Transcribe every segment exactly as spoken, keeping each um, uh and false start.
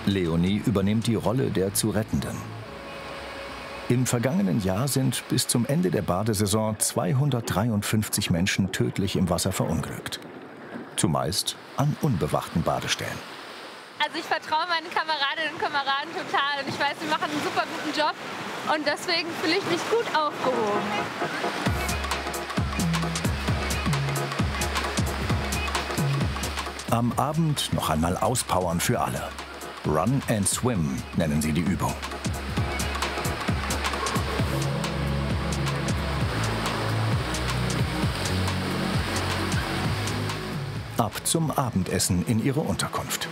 Leonie übernimmt die Rolle der zu Rettenden. Im vergangenen Jahr sind bis zum Ende der Badesaison zweihundertdreiundfünfzig Menschen tödlich im Wasser verunglückt. Zumeist an unbewachten Badestellen. Also ich vertraue meinen Kameradinnen und Kameraden total und ich weiß, sie machen einen super guten Job und deswegen fühle ich mich gut aufgehoben. Am Abend noch einmal auspowern für alle. Run and Swim nennen sie die Übung. Ab zum Abendessen in ihre Unterkunft.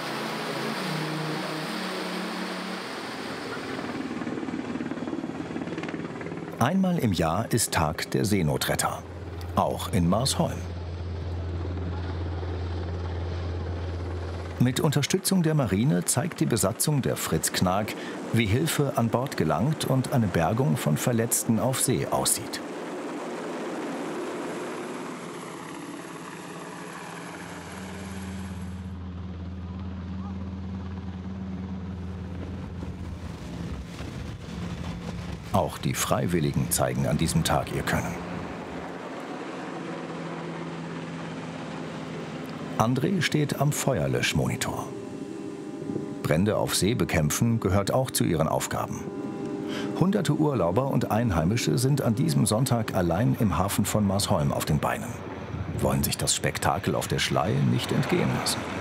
Einmal im Jahr ist Tag der Seenotretter, auch in Marsholm. Mit Unterstützung der Marine zeigt die Besatzung der Fritz Knark, wie Hilfe an Bord gelangt und eine Bergung von Verletzten auf See aussieht. Auch die Freiwilligen zeigen an diesem Tag ihr Können. André steht am Feuerlöschmonitor. Brände auf See bekämpfen gehört auch zu ihren Aufgaben. Hunderte Urlauber und Einheimische sind an diesem Sonntag allein im Hafen von Marsholm auf den Beinen, wollen sich das Spektakel auf der Schlei nicht entgehen lassen.